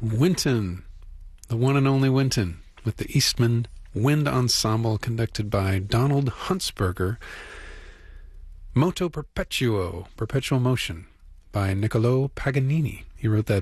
Wynton, the one and only Wynton, with the Eastman Wind Ensemble conducted by Donald Huntsberger. Moto Perpetuo, Perpetual Motion, by Niccolò Paganini. He wrote that